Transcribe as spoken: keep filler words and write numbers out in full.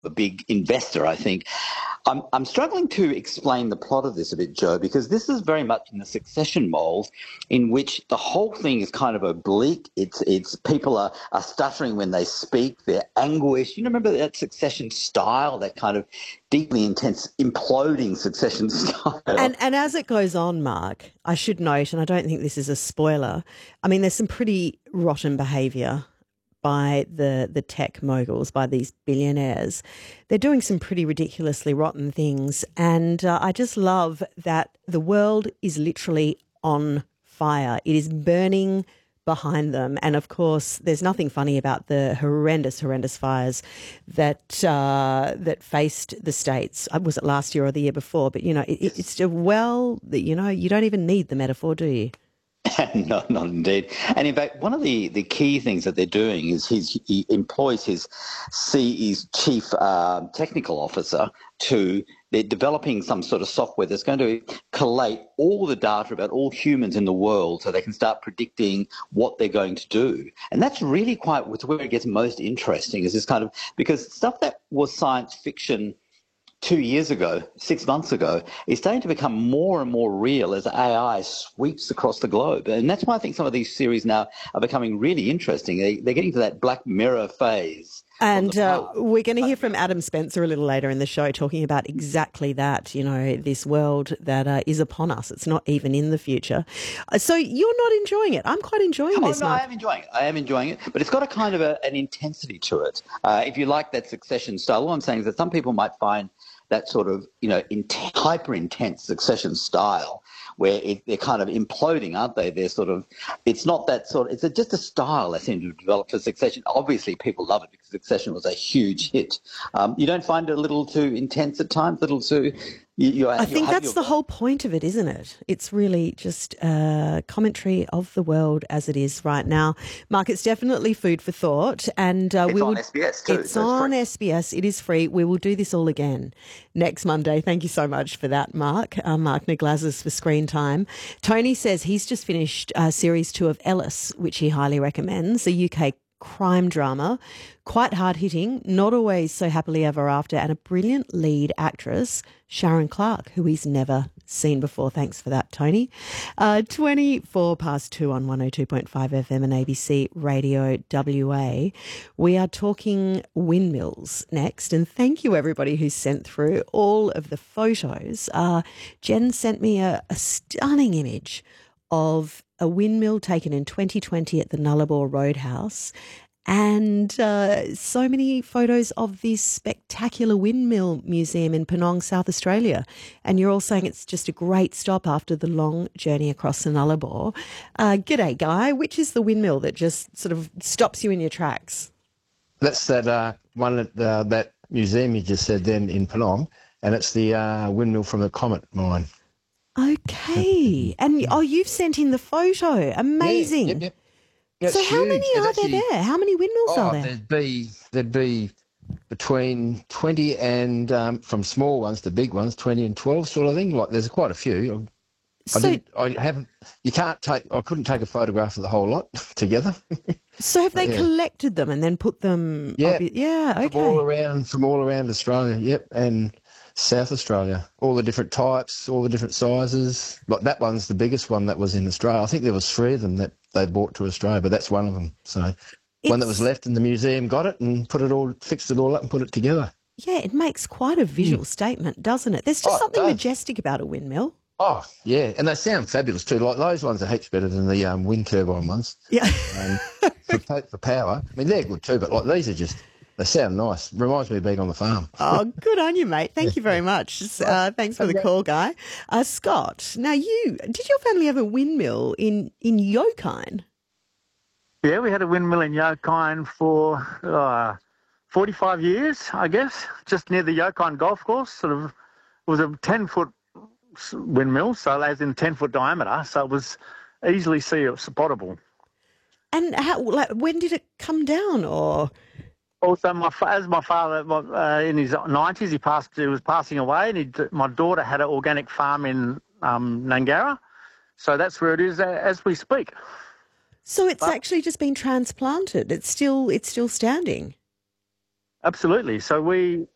a big investor, I think. I'm, I'm struggling to explain the plot of this a bit, Joe, because this is very much in the Succession mold, in which the whole thing is kind of oblique. It's it's people are, are stuttering when they speak. They're anguished. You remember that Succession style, that kind of deeply intense, imploding Succession style. And and as it goes on, Mark, I should note, and I don't think this is a spoiler, I mean, there's some pretty rotten behaviour by the, the tech moguls, by these billionaires. They're doing some pretty ridiculously rotten things. And uh, I just love that the world is literally on fire. It is burning behind them. And, of course, there's nothing funny about the horrendous, horrendous fires that uh, that faced the States. Was it last year or the year before? But, you know, it, it's a well, you know, you don't even need the metaphor, do you? No, not indeed. And in fact, one of the, the key things that they're doing is he's, he employs his C his chief uh, technical officer to, they're developing some sort of software that's going to collate all the data about all humans in the world so they can start predicting what they're going to do. And that's really quite where it gets most interesting, is this kind of, because stuff that was science fiction two years ago, six months ago, is starting to become more and more real as A I sweeps across the globe. And that's why I think some of these series now are becoming really interesting. They, they're getting to that Black Mirror phase. And uh, we're going to hear from Adam Spencer a little later in the show talking about exactly that, you know, this world that uh, is upon us. It's not even in the future. Uh, so you're not enjoying it. I'm quite enjoying oh, this, no, Mark. I am enjoying it. I am enjoying it. But it's got a kind of a, an intensity to it. Uh, if you like that Succession style, all I'm saying is that some people might find that sort of, you know, in hyper intense Succession style where it, they're kind of imploding, aren't they? They're sort of, it's not that sort of, it's a, just a style they seem to have developed for Succession. Obviously, people love it because Succession was a huge hit. Um, you don't find it a little too intense at times, a little too... You, you, I think that's your... the whole point of it, isn't it? It's really just a commentary of the world as it is right now. Mark, it's definitely food for thought. And uh, it's we on will, S B S too. It's so on it's S B S. It is free. We will do this all again next Monday. Thank you so much for that, Mark. Uh, Mark Naglazis for Screen Time. Tony says he's just finished uh, series two of Ellis, which he highly recommends, a U K crime drama, quite hard-hitting, not always so happily ever after, and a brilliant lead actress, Sharon Clark, who he's never seen before. Thanks for that, Tony. Uh, twenty-four past two on one oh two point five F M and A B C Radio W A. We are talking windmills next, and thank you everybody who sent through all of the photos. Uh, Jen sent me a, a stunning image of a windmill taken in twenty twenty at the Nullarbor Roadhouse, and uh, so many photos of this spectacular windmill museum in Penong, South Australia. And you're all saying it's just a great stop after the long journey across the Nullarbor. Uh, g'day, Guy. Which is the windmill that just sort of stops you in your tracks? That's that uh, one at uh, that museum you just said then in Penong, and it's the uh, windmill from the Comet mine. Okay. And, oh, you've sent in the photo. Amazing. Yeah, yep, yep. So how huge. many It's are actually, there there? How many windmills oh, are there? There'd be, there'd be between twenty and, um, from small ones to big ones, twenty and twelve sort of thing. Like, there's quite a few. I, So, I, didn't, I haven't, you can't take, I couldn't take a photograph of the whole lot together. so have they Yeah. collected them and then put them? Yeah. obvi- yeah. Okay. From all around, from all around Australia, yep, and South Australia, all the different types, all the different sizes. Like that one's the biggest one that was in Australia. I think there was three of them that they brought to Australia, but that's one of them. So one that was It's- left in the museum got it and put it all, fixed it all up and put it together. Yeah, it makes quite a visual statement, doesn't it? There's just Oh, it something does. majestic about a windmill. Oh yeah, and they sound fabulous too. Like those ones are heaps better than the um, wind turbine ones. Yeah. Um, for, pa- for power, I mean they're good too, but like these are just. They sound nice. Reminds me of being on the farm. Oh, good on you, mate. Thank you very much. Uh, thanks for the call, Guy. Uh, Scott, now you, did your family have a windmill in, in Yokine? Yeah, we had a windmill in Yokine for uh, forty-five years, I guess, just near the Yokine golf course. Sort of, it was a ten-foot windmill, so as in ten-foot diameter, so it was easily see spottable. And how, like, when did it come down, or? Also, my fa- as my father uh, in his nineties, he passed. He was passing away, and he, my daughter had an organic farm in um, Nangara, so that's where it is uh, as we speak. So it's But- actually just been transplanted. It's still, it's still standing. Absolutely. So we